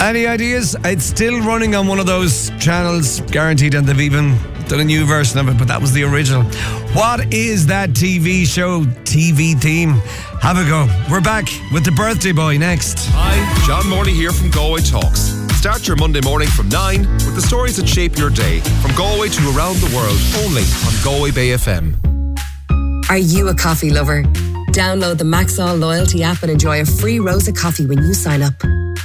Any ideas? It's still running on one of those channels, guaranteed, and they've even done a new version of it, but that was the original. What is that TV show, TV theme? Have a go. We're back with the birthday boy next. Hi, John Morley here from Galway Talks. Start your Monday morning from 9 with the stories that shape your day, from Galway to around the world, only on Galway Bay FM. Are you a coffee lover? Download the Maxall loyalty app and enjoy a free roast of coffee when you sign up.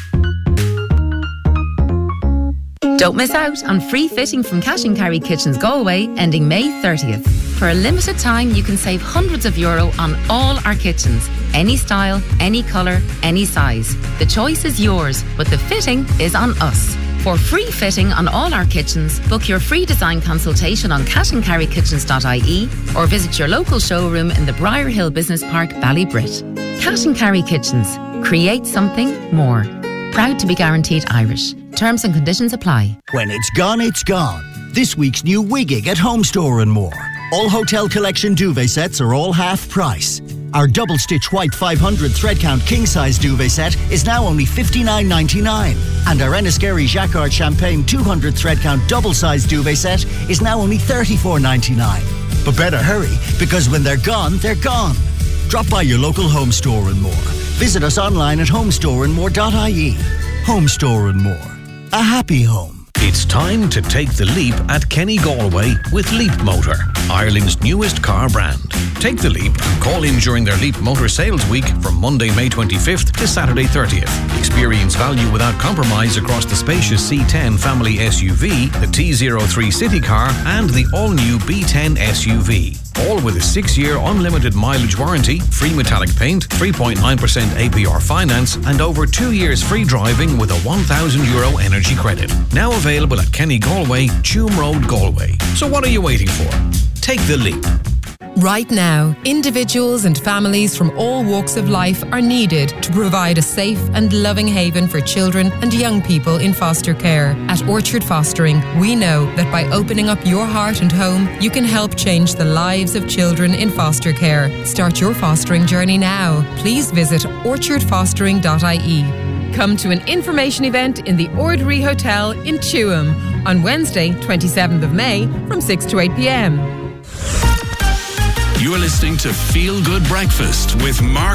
Don't miss out on free fitting from Cash & Carry Kitchens Galway, ending May 30th. For a limited time, you can save hundreds of euro on all our kitchens. Any style, any colour, any size. The choice is yours, but the fitting is on us. For free fitting on all our kitchens, book your free design consultation on cashandcarrykitchens.ie or visit your local showroom in the Briar Hill Business Park, Ballybrit. Cash & Carry Kitchens. Create something more. Proud to be guaranteed Irish. Terms and conditions apply. When it's gone, it's gone. This week's new Wiggig at Home Store & More. All Hotel Collection duvet sets are all half price. Our double stitch white 500 thread count king size duvet set is now only $59.99. And our Enniskerry Jacquard Champagne 200 thread count double size duvet set is now only $34.99. But better hurry, because when they're gone, they're gone. Drop by your local Home Store & More. Visit us online at homestoreandmore.ie. Home Store & More. A happy home. It's time to take the leap at Kenny Galway with Leap Motor, Ireland's newest car brand. Take the leap and call in during their Leap Motor Sales Week from Monday, May 25th to Saturday 30th. Experience value without compromise across the spacious C10 family SUV, the T03 City car and the all-new B10 SUV. All with a 6-year unlimited mileage warranty, free metallic paint, 3.9% APR finance and over 2 years free driving with a €1,000 energy credit. Now available at Kenny Galway, Tuam Road, Galway. So what are you waiting for? Take the leap. Right now, individuals and families from all walks of life are needed to provide a safe and loving haven for children and young people in foster care. At Orchard Fostering, we know that by opening up your heart and home, you can help change the lives of children in foster care. Start your fostering journey now. Please visit orchardfostering.ie. Come to an information event in the Ordinary Hotel in Tuam on Wednesday, 27th of May from 6 to 8 p.m. You're listening to Feel Good Breakfast with Mark